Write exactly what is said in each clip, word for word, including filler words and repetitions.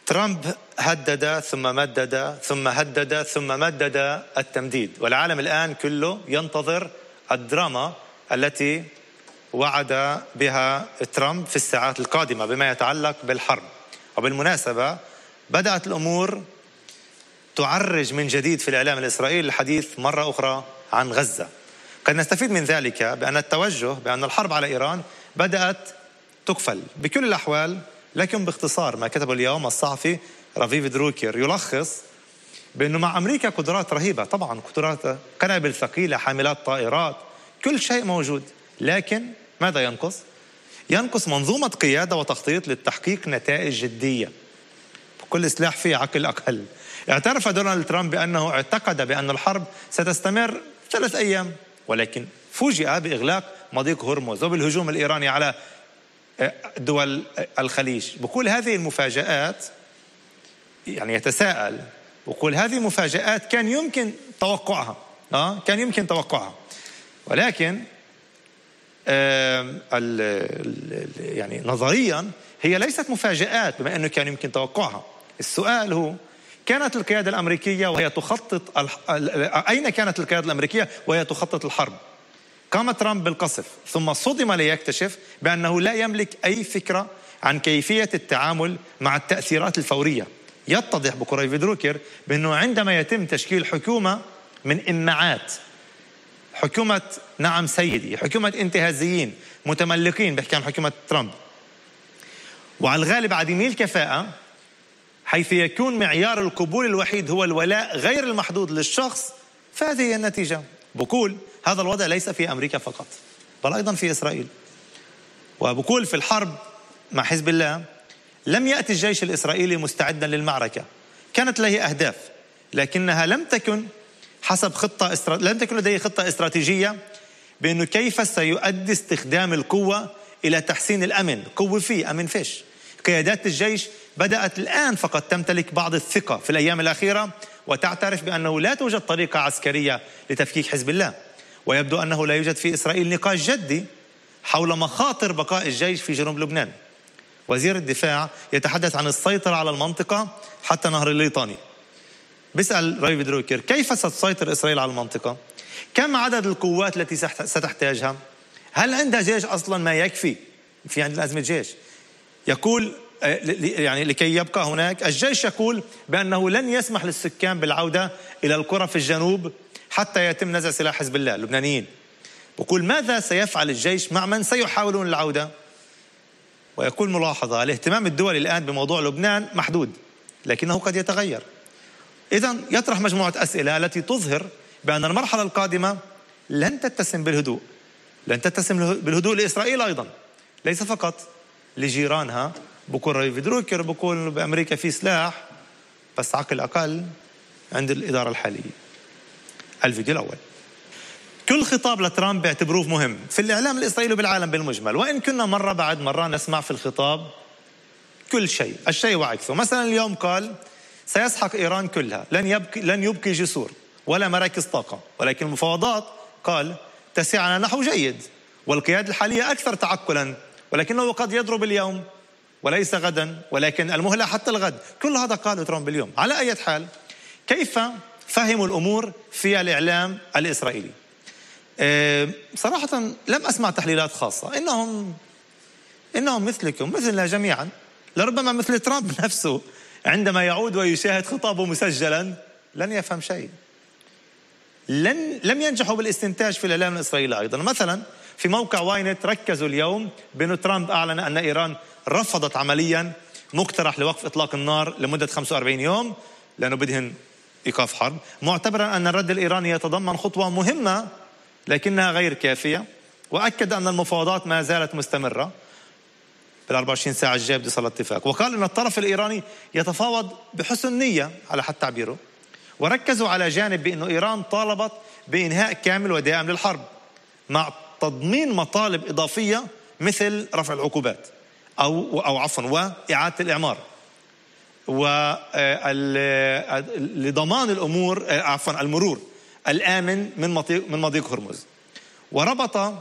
ترامب هدد ثم مدد ثم هدد ثم مدد التمديد، والعالم الآن كله ينتظر الدراما التي وعد بها ترامب في الساعات القادمة بما يتعلق بالحرب. وبالمناسبة بدأت الأمور تعرج من جديد في الإعلام الإسرائيلي الحديث مرة أخرى عن غزة. قد نستفيد من ذلك بأن التوجه بأن الحرب على إيران بدأت تكفل بكل الأحوال. لكن باختصار ما كتبه اليوم الصحفي رافيف دروكر يلخص بأنه مع أمريكا قدرات رهيبة، طبعا قدرات قنابل ثقيلة، حاملات طائرات، كل شيء موجود، لكن ماذا ينقص؟ ينقص منظومة قيادة وتخطيط للتحقيق نتائج جدية. كل سلاح فيه عقل أقل. اعترف دونالد ترامب بأنه اعتقد بأن الحرب ستستمر ثلاث أيام، ولكن فوجئ بإغلاق مضيق هرمز وبالهجوم الإيراني على دول الخليج. بقول هذه المفاجآت، يعني يتساءل بقول هذه مفاجآت كان يمكن توقعها آه كان يمكن توقعها ولكن آه ال ال يعني نظريا هي ليست مفاجآت بما أنه كان يمكن توقعها. السؤال هو كانت القيادة الأمريكية وهي تخطط الح... أين كانت القيادة الأمريكية وهي تخطط الحرب؟ قام ترامب بالقصف ثم صدم ليكتشف بأنه لا يملك أي فكرة عن كيفية التعامل مع التأثيرات الفورية. يتضح بقريف دروكر بأنه عندما يتم تشكيل حكومة من إمعات، حكومة نعم سيدي، حكومة انتهازيين متملقين، بحكي عن حكومة ترامب، وعلى الغالب عديمي الكفاءة، حيث يكون معيار القبول الوحيد هو الولاء غير المحدود للشخص، فهذه هي النتيجة. بقول هذا الوضع ليس في أمريكا فقط بل أيضا في إسرائيل. وبقول في الحرب مع حزب الله لم يأتي الجيش الإسرائيلي مستعدا للمعركة، كانت له أهداف لكنها لم تكن حسب خطة استر... لم تكن لديه خطة استراتيجية بأنه كيف سيؤدي استخدام القوة إلى تحسين الأمن. قوة فيه أمن فيش. قيادات الجيش بدأت الآن فقط تمتلك بعض الثقة في الأيام الأخيرة وتعترف بأنه لا توجد طريقة عسكرية لتفكيك حزب الله، ويبدو أنه لا يوجد في إسرائيل نقاش جدي حول مخاطر بقاء الجيش في جنوب لبنان. وزير الدفاع يتحدث عن السيطرة على المنطقة حتى نهر الليطاني. بيسأل رافيف دروكر كيف ستسيطر إسرائيل على المنطقة؟ كم عدد القوات التي ستحتاجها؟ هل عندها جيش أصلا ما يكفي؟ في عندنا أزمة جيش. يقول يعني لكي يبقى هناك الجيش يقول بأنه لن يسمح للسكان بالعودة إلى القرى في الجنوب حتى يتم نزع سلاح حزب الله اللبنانيين. بقول ماذا سيفعل الجيش مع من سيحاولون العودة؟ ويقول ملاحظة الاهتمام الدولي الآن بموضوع لبنان محدود لكنه قد يتغير. إذن يطرح مجموعة أسئلة التي تظهر بأن المرحلة القادمة لن تتسم بالهدوء، لن تتسم بالهدوء لإسرائيل أيضا، ليس فقط لجيرانها. بقول رافيف دروكر بقول بأمريكا في سلاح بس عقل أقل عند الإدارة الحالية. الفيديو الأول. كل خطاب لترامب بيعتبروه مهم في الإعلام الإسرائيلي وبالعالم بالمجمل، وإن كنا مرة بعد مرة نسمع في الخطاب كل شيء الشيء وعكسه. مثلا اليوم قال سيسحق إيران كلها، لن يبقي, لن يبقي جسور ولا مراكز طاقة، ولكن المفاوضات قال تسعنا نحو جيد والقيادة الحالية أكثر تعقلا، ولكنه قد يضرب اليوم وليس غدا، ولكن المهلة حتى الغد. كل هذا قاله ترامب اليوم. على أي حال كيف فهموا الأمور في الإعلام الإسرائيلي؟ أه صراحة لم أسمع تحليلات خاصة. إنهم إنهم مثلكم مثلنا جميعا، لربما مثل ترامب نفسه عندما يعود ويشاهد خطابه مسجلا لن يفهم شيء. لن لم ينجحوا بالاستنتاج في الإعلام الإسرائيلي أيضا. مثلا في موقع واينت ركزوا اليوم بأن ترامب أعلن أن إيران رفضت عمليا مقترح لوقف إطلاق النار لمدة خمسة وأربعين يوم لأنه بدهن إيقاف حرب، معتبرا أن الرد الإيراني يتضمن خطوة مهمة لكنها غير كافية، وأكد أن المفاوضات ما زالت مستمرة بالأربع وعشرين ساعة الجاية بده يصل اتفاق، وقال أن الطرف الإيراني يتفاوض بحسن نية على حد تعبيره. وركزوا على جانب بأن إيران طالبت بإنهاء كامل ودائم للحرب مع تضمين مطالب إضافية مثل رفع العقوبات أو أو عفوا وإعادة الإعمار ولضمان الأمور عفوا المرور الآمن من مضيق من مضيق هرمز، وربط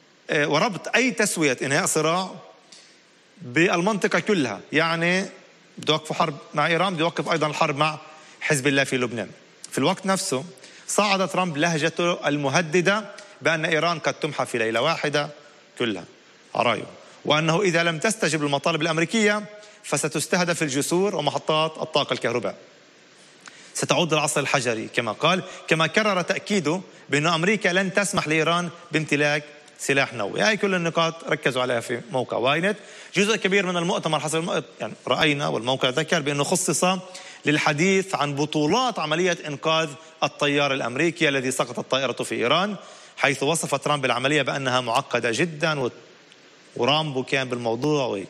وربط أي تسوية إنهاء صراع بالمنطقة كلها، يعني بده يوقفوا حرب مع إيران، بده يوقف أيضا الحرب مع حزب الله في لبنان. في الوقت نفسه صعد ترامب لهجته المهددة بأن إيران قد تمحى في ليلة واحدة كلها عرايو، وأنه إذا لم تستجب للمطالب الأمريكية فستستهدف الجسور ومحطات الطاقة الكهرباء، ستعود للعصر الحجري كما قال، كما كرر تأكيده بأن أمريكا لن تسمح لإيران بامتلاك سلاح نووي. هاي كل النقاط ركزوا عليها في موقع واينت. جزء كبير من المؤتمر حسب المؤتمر يعني رأينا والموقع ذكر بأنه خصص للحديث عن بطولات عملية إنقاذ الطيار الأمريكي الذي سقطت طائرته في إيران، حيث وصف ترامب العملية بأنها معقدة جدا ورامبو كان بالموضوع وهيك.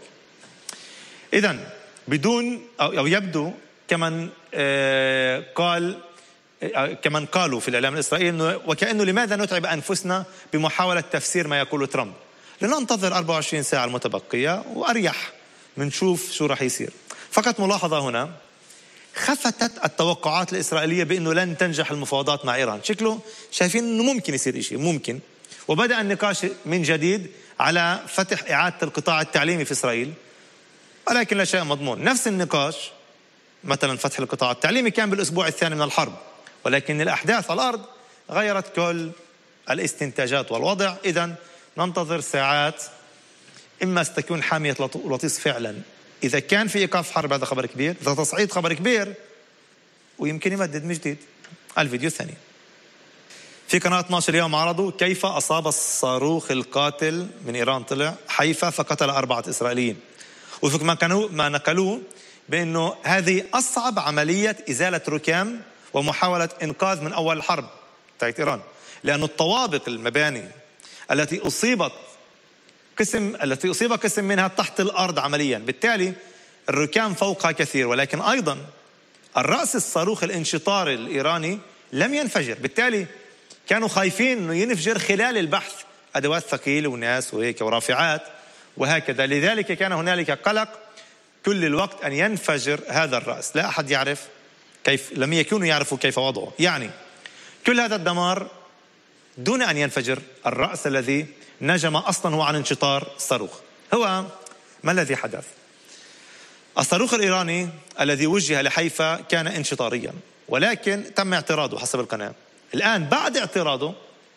إذن بدون أو يبدو كمن قال كمن قالوا في الإعلام الإسرائيلي وكأنه لماذا نتعب أنفسنا بمحاولة تفسير ما يقوله ترامب، لننتظر أربعة وعشرين ساعة المتبقية وأريح منشوف شو رح يصير. فقط ملاحظة هنا، خفتت التوقعات الإسرائيلية بأنه لن تنجح المفاوضات مع إيران، شكله شايفين أنه ممكن يصير إشي ممكن، وبدأ النقاش من جديد على فتح إعادة القطاع التعليمي في إسرائيل، ولكن لا شيء مضمون. نفس النقاش مثلا فتح القطاع التعليمي كان بالأسبوع الثاني من الحرب، ولكن الأحداث على الأرض غيرت كل الاستنتاجات والوضع. إذن ننتظر ساعات، إما ستكون حامية لطيس فعلا إذا كان في إيقاف حرب، هذا خبر كبير، إذا تصعيد خبر كبير، ويمكن يمدد من جديد. الفيديو الثاني في قناة اثناشر اليوم عرضوا كيف أصاب الصاروخ القاتل من إيران طلع حيفا فقتل أربعة إسرائيليين، وفق ما كانوا ما نقلوه بأنه هذه أصعب عملية إزالة ركام ومحاولة إنقاذ من أول الحرب تاعت إيران، لأن الطوابق المباني التي أصيبت قسم التي أصيب قسم منها تحت الأرض عمليا، بالتالي الركام فوقها كثير، ولكن أيضا الرأس الصاروخ الانشطار الإيراني لم ينفجر، بالتالي كانوا خايفين أنه ينفجر خلال البحث، أدوات ثقيلة وناس وهيك ورافعات وهكذا، لذلك كان هنالك قلق كل الوقت أن ينفجر هذا الرأس. لا أحد يعرف كيف، لم يكونوا يعرفوا كيف وضعه، يعني كل هذا الدمار دون أن ينفجر الرأس الذي نجم أصلا هو عن انشطار الصاروخ. هو ما الذي حدث؟ الصاروخ الإيراني الذي وجه لحيفا كان انشطاريا، ولكن تم اعتراضه حسب القناة. الآن بعد اعتراضه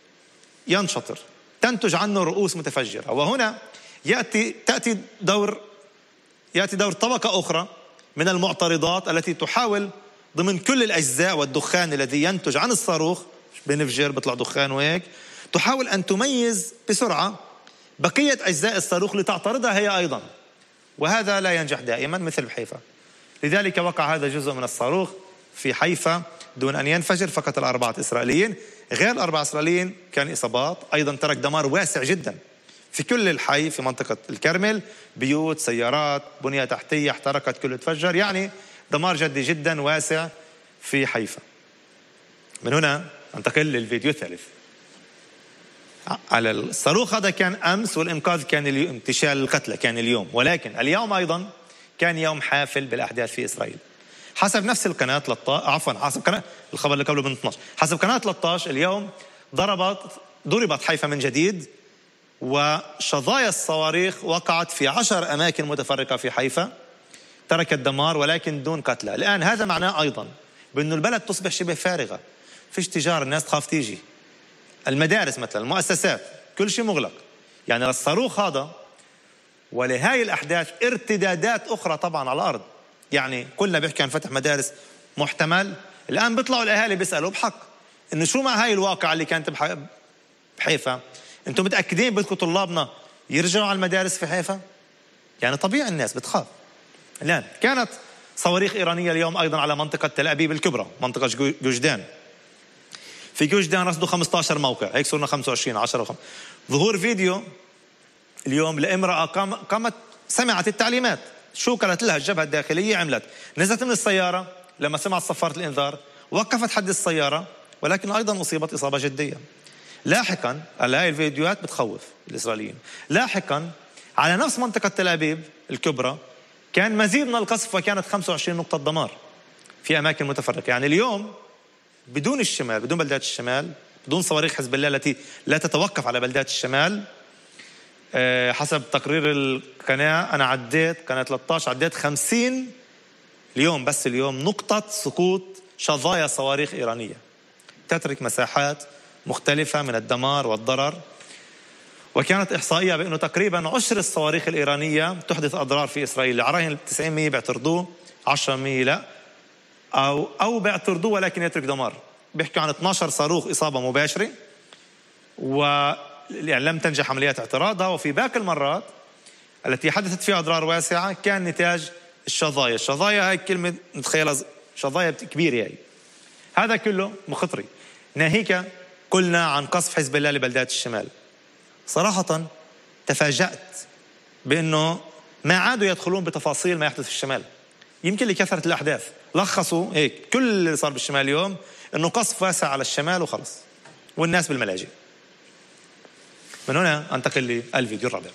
ينشطر، تنتج عنه رؤوس متفجرة، وهنا يأتي تأتي دور يأتي دور طبقة أخرى من المعترضات التي تحاول ضمن كل الأجزاء والدخان الذي ينتج عن الصاروخ، بنفجر بيطلع دخان وهيك، تحاول أن تميز بسرعة بقية أجزاء الصاروخ لتعترضها هي أيضا، وهذا لا ينجح دائما مثل بحيفا. لذلك وقع هذا جزء من الصاروخ في حيفا دون أن ينفجر، فقتل أربعة إسرائيليين. غير الأربعة إسرائيليين كان إصابات، أيضا ترك دمار واسع جدا في كل الحي، في منطقة الكرمل، بيوت، سيارات، بنية تحتية احترقت، كله تفجر، يعني دمار جدي جدا واسع في حيفا. من هنا انتقل للفيديو الثالث. على الصاروخ هذا كان أمس، والإنقاذ كان اليوم، انتشال القتلى كان اليوم، ولكن اليوم أيضا كان يوم حافل بالأحداث في إسرائيل. حسب نفس القناة ثلاثة عشر، عفوا حسب قناة الخبر اللي قبله من اثني عشر، حسب قناة ثلاثة عشر اليوم ضربت ضربت حيفا من جديد، وشظايا الصواريخ وقعت في عشر أماكن متفرقة في حيفا، تركت دمار ولكن دون قتلى. الآن هذا معناه أيضا بأنه البلد تصبح شبه فارغة، فيش تجارة، الناس تخاف تيجي، المدارس مثلا، المؤسسات، كل شيء مغلق. يعني للصاروخ هذا ولهاي الأحداث ارتدادات أخرى طبعا على الأرض. يعني كلنا بيحكي عن فتح مدارس محتمل، الآن بيطلعوا الأهالي بيسألوا بحق إنه شو مع هاي الواقعة اللي كانت بحيفا؟ أنتم متأكدين بدكم طلابنا يرجعوا على المدارس في حيفا؟ يعني طبيعي الناس بتخاف. الآن كانت صواريخ إيرانية اليوم أيضا على منطقة تل أبيب الكبرى، منطقة جوجدان. في جوجدان رصدوا خمسة عشر موقع، هيك صرنا خمسة وعشرين، عشرة وخمسة. ظهور فيديو اليوم لامرأة قامت سمعت التعليمات، شو قالت لها الجبهة الداخلية، عملت نزلت من السيارة لما سمعت صفارة الإنذار، وقفت حد السيارة، ولكن أيضا أصيبت إصابة جدية. لاحقا هاي الفيديوهات بتخوف الإسرائيليين. لاحقا على نفس منطقة تل أبيب الكبرى كان مزيد من القصف، وكانت خمسة وعشرين نقطة دمار في أماكن متفرقة. يعني اليوم بدون الشمال، بدون بلدات الشمال، بدون صواريخ حزب الله التي لا تتوقف على بلدات الشمال، أه حسب تقرير القناة أنا عديت قناة ثلاثة عشر عديت خمسين اليوم بس اليوم نقطة سقوط شظايا صواريخ إيرانية تترك مساحات مختلفة من الدمار والضرر. وكانت إحصائية بأنه تقريبا عشر الصواريخ الإيرانية تحدث أضرار في إسرائيل. عراهن تسعين بالمئة بيعترضوه، عشرة بالمئة لا، أو أو بيعترضوه ولكن يترك دمار. بيحكوا عن اثني عشر صاروخ إصابة مباشرة ولم تنجح عمليات اعتراضها، وفي باقي المرات التي حدثت فيها أضرار واسعة كان نتاج الشظايا. الشظايا هاي كلمة نتخيلها شظايا كبيرة هاي. هذا كله مخطري. ناهيك قلنا عن قصف حزب الله لبلدات الشمال. صراحة تفاجأت بأنه ما عادوا يدخلون بتفاصيل ما يحدث في الشمال، يمكن لكثرة الأحداث. لخصوا هيك كل اللي صار بالشمال اليوم أنه قصف واسع على الشمال وخلص، والناس بالملاجئ. من هنا أنتقل للفيديو الرابع.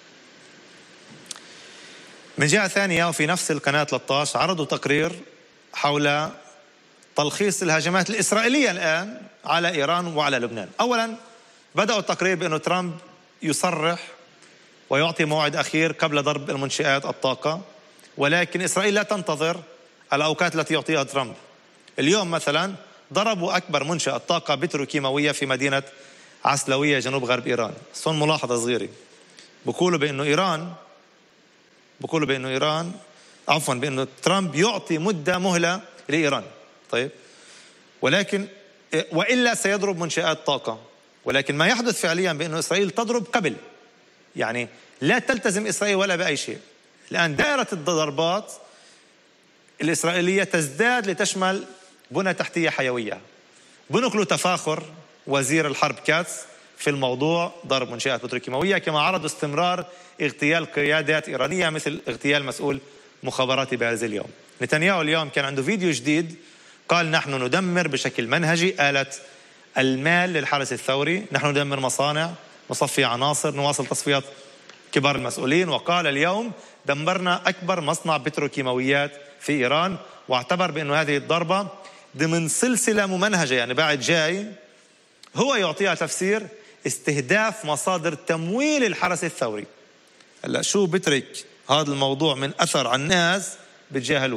من جهة ثانية وفي نفس القناة ثلاثة عشر عرضوا تقرير حول تلخيص الهجمات الإسرائيلية الآن على إيران وعلى لبنان. أولاً بدأوا التقرير بأنه ترامب يصرح ويعطي موعد أخير قبل ضرب المنشآت الطاقة، ولكن إسرائيل لا تنتظر الأوقات التي يعطيها ترامب. اليوم مثلاً ضربوا أكبر منشأة طاقة بتروكيماوية في مدينة عسلوية جنوب غرب إيران. صن ملاحظة صغيرة، بقولوا بأنه إيران بقولوا بأنه إيران عفواً بأنه ترامب يعطي مدة مهلة لإيران. طيب، ولكن وإلا سيضرب منشآت طاقة. ولكن ما يحدث فعليا بأنه إسرائيل تضرب قبل، يعني لا تلتزم إسرائيل ولا بأي شيء. الآن دائرة الضربات الإسرائيلية تزداد لتشمل بنى تحتية حيوية. بنقل تفاخر وزير الحرب كاتس في الموضوع ضرب منشآت بتروكيماوية، كما عرض استمرار اغتيال قيادات إيرانية مثل اغتيال مسؤول مخابرات بارز اليوم. نتنياهو اليوم كان عنده فيديو جديد قال نحن ندمر بشكل منهجي آلة المال للحرس الثوري، نحن ندمر مصانع، نصفي عناصر، نواصل تصفيات كبار المسؤولين. وقال اليوم دمرنا أكبر مصنع بتروكيماويات في إيران، واعتبر بأن هذه الضربة ضمن سلسلة ممنهجة، يعني بعد جاي هو يعطيها تفسير استهداف مصادر تمويل الحرس الثوري. هلا شو بترك هذا الموضوع من أثر على الناس بتجاهلوه.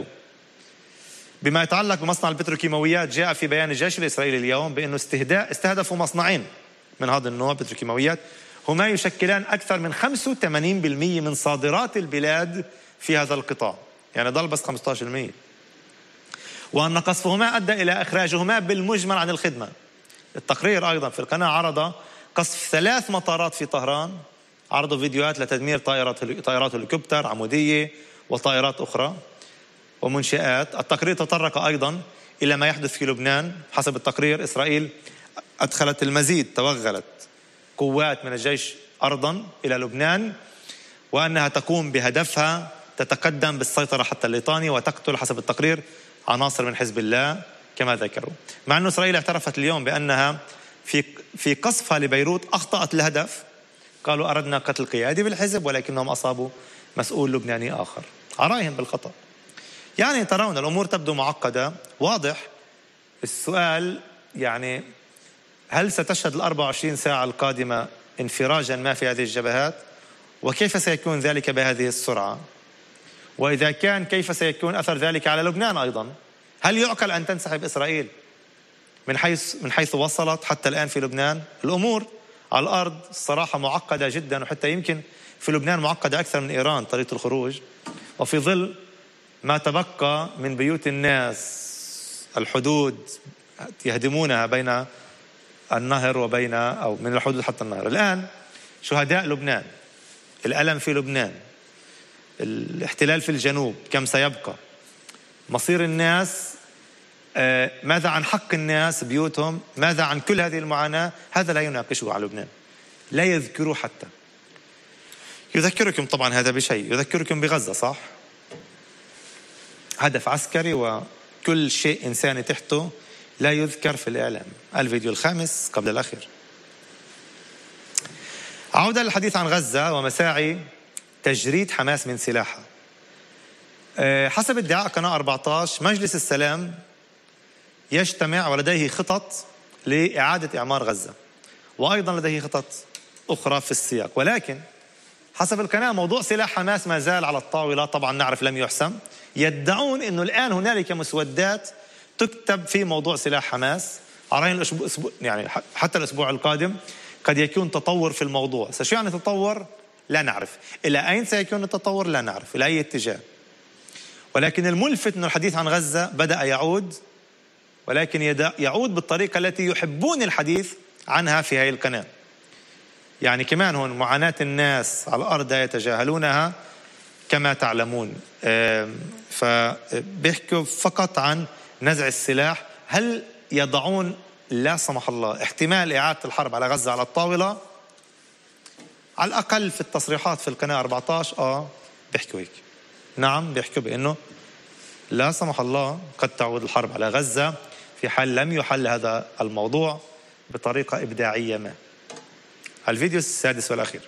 بما يتعلق بمصنع البتروكيماويات، جاء في بيان الجيش الإسرائيلي اليوم بأنه استهدفوا مصنعين من هذا النوع بتروكيماويات هما يشكلان أكثر من خمسة وثمانين بالمئة من صادرات البلاد في هذا القطاع، يعني ضل بس خمسة عشر بالمئة. وأن قصفهما أدى إلى إخراجهما بالمجمل عن الخدمة. التقرير أيضا في القناة عرض قصف ثلاث مطارات في طهران، عرضوا فيديوهات لتدمير طائرات طائرات هليكوبتر عمودية وطائرات أخرى ومنشآت. التقرير تطرق أيضا إلى ما يحدث في لبنان. حسب التقرير إسرائيل أدخلت المزيد، توغلت قوات من الجيش أرضا إلى لبنان، وأنها تقوم بهدفها تتقدم بالسيطرة حتى الليطاني وتقتل حسب التقرير عناصر من حزب الله كما ذكروا. مع أن إسرائيل اعترفت اليوم بأنها في في قصفها لبيروت أخطأت الهدف. قالوا أردنا قتل قيادي بالحزب ولكنهم أصابوا مسؤول لبناني آخر، عراهم بالخطأ. يعني ترون الأمور تبدو معقدة. واضح السؤال، يعني هل ستشهد الأربع وعشرين ساعة القادمة انفراجا ما في هذه الجبهات؟ وكيف سيكون ذلك بهذه السرعة؟ وإذا كان كيف سيكون أثر ذلك على لبنان أيضا؟ هل يعقل أن تنسحب إسرائيل من حيث من حيث وصلت حتى الآن في لبنان؟ الأمور على الأرض الصراحة معقدة جدا، وحتى يمكن في لبنان معقدة أكثر من إيران طريقة الخروج. وفي ظل ما تبقى من بيوت الناس، الحدود يهدمونها بين النهر وبين أو من الحدود حتى النهر. الآن شهداء لبنان، الألم في لبنان، الاحتلال في الجنوب، كم سيبقى، مصير الناس، ماذا عن حق الناس بيوتهم، ماذا عن كل هذه المعاناة؟ هذا لا يناقشه على لبنان، لا يذكره حتى. يذكركم طبعا هذا بشيء، يذكركم بغزة، صح؟ هدف عسكري وكل شيء إنساني تحته لا يذكر في الإعلام. الفيديو الخامس قبل الأخير. عودة للحديث عن غزة ومساعي تجريد حماس من سلاحها. حسب ادعاء قناة أربعة عشر، مجلس السلام يجتمع ولديه خطط لإعادة إعمار غزة، وأيضا لديه خطط أخرى في السياق، ولكن حسب القناة موضوع سلاح حماس ما زال على الطاولة، طبعا نعرف لم يحسم. يدعون أنه الآن هنالك مسودات تكتب في موضوع سلاح حماس. على الأسبوع يعني حتى الأسبوع القادم قد يكون تطور في الموضوع. شو يعني تطور؟ لا نعرف. إلى أين سيكون التطور؟ لا نعرف إلى أي اتجاه. ولكن الملفت أن الحديث عن غزة بدأ يعود، ولكن يعود بالطريقة التي يحبون الحديث عنها في هذه القناة. يعني كمان هون معاناة الناس على الأرض يتجاهلونها كما تعلمون. فبيحكوا فقط عن نزع السلاح. هل يضعون لا سمح الله احتمال إعادة الحرب على غزة على الطاولة؟ على الأقل في التصريحات في القناة أربعة عشر آه بيحكوا هيك. نعم بيحكوا بأنه لا سمح الله قد تعود الحرب على غزة في حال لم يحل هذا الموضوع بطريقة إبداعية ما. الفيديو السادس والأخير،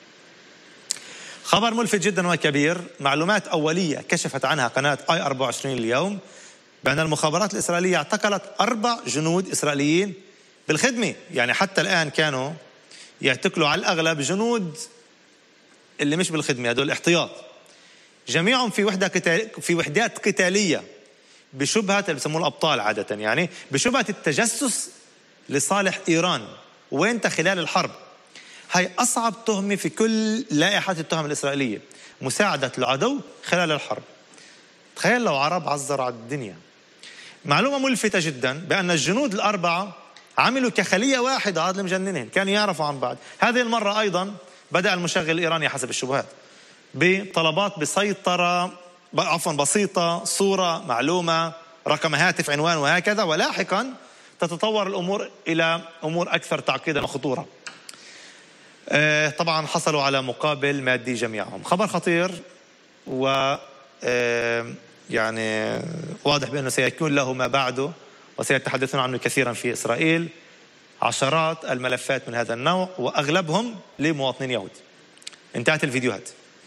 خبر ملفت جدا وكبير. معلومات أولية كشفت عنها قناة آي أربعة وعشرين اليوم بأن المخابرات الإسرائيلية اعتقلت أربع جنود إسرائيليين بالخدمة. يعني حتى الآن كانوا يعتقلوا على الأغلب جنود اللي مش بالخدمة، هذول الاحتياط، جميعهم في وحدة قتال في وحدات قتالية بشبهة اللي بسموه الأبطال عادة، يعني بشبهة التجسس لصالح إيران وانت خلال الحرب. هاي أصعب تهمة في كل لائحة التهم الإسرائيلية، مساعدة العدو خلال الحرب. تخيل لو عرب عزروا على الدنيا. معلومة ملفتة جدا بأن الجنود الأربعة عملوا كخلية واحدة، هذا اللي مجننهم، كانوا يعرفوا عن بعض. هذه المرة أيضا بدأ المشغل الإيراني حسب الشبهات بطلبات بسيطرة عفوا بسيطة، صورة، معلومة، رقم هاتف، عنوان وهكذا، ولاحقا تتطور الأمور إلى أمور أكثر تعقيدا وخطورة. آه طبعا حصلوا على مقابل مادي جميعهم. خبر خطير، و آه يعني واضح بأنه سيكون له ما بعده وسيتحدثون عنه كثيرا في إسرائيل. عشرات الملفات من هذا النوع وأغلبهم لمواطنين يهود. انتهت الفيديوهات.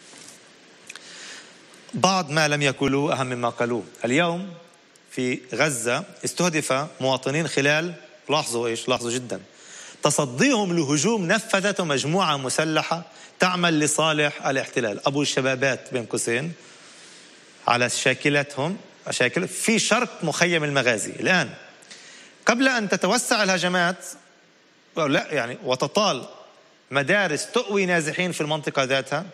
بعض ما لم يقولوا أهم مما قالوه. اليوم في غزة استهدف مواطنين خلال، لاحظوا إيش، لاحظوا جدا، تصديهم لهجوم نفذته مجموعة مسلحة تعمل لصالح الاحتلال، أبو الشبابات بين قوسين، على شاكلتهم شاكل في شرق مخيم المغازي. الآن قبل أن تتوسع الهجمات لا يعني وتطال مدارس تؤوي نازحين في المنطقة ذاتها،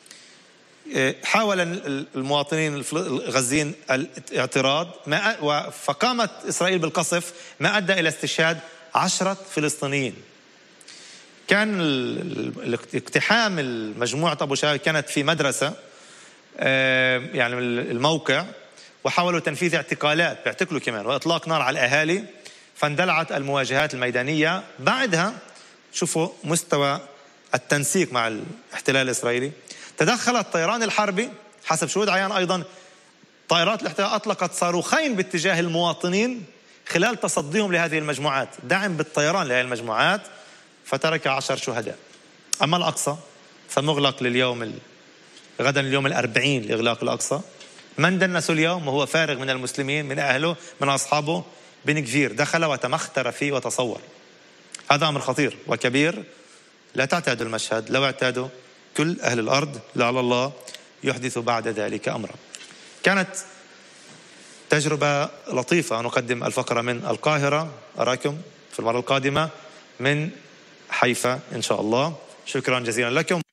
حاول المواطنين الغزيين الاعتراض، فقامت إسرائيل بالقصف ما أدى إلى استشهاد عشرة فلسطينيين. كان الاقتحام المجموعة أبو شباب كانت في مدرسة يعني الموقع، وحاولوا تنفيذ اعتقالات، بيعتقلوا كمان، وإطلاق نار على الأهالي، فاندلعت المواجهات الميدانية. بعدها شوفوا مستوى التنسيق مع الاحتلال الإسرائيلي. تدخل الطيران الحربي حسب شهود عيان، أيضا طائرات الاحتلال أطلقت صاروخين باتجاه المواطنين خلال تصديهم لهذه المجموعات، دعم بالطيران لهذه المجموعات، فترك عشر شهداء. أما الأقصى فمغلق لليوم ال... غدا اليوم الأربعين لإغلاق الأقصى. من دنسوا اليوم وهو فارغ من المسلمين، من أهله، من أصحابه، بن كفير دخل وتمختر فيه وتصور. هذا أمر خطير وكبير. لا تعتادوا المشهد، لو اعتادوا كل أهل الأرض لعل الله يحدث بعد ذلك أمرا. كانت تجربة لطيفة. نقدم الفقرة من القاهرة، أراكم في المرة القادمة من حيفا إن شاء الله. شكرا جزيلا لكم.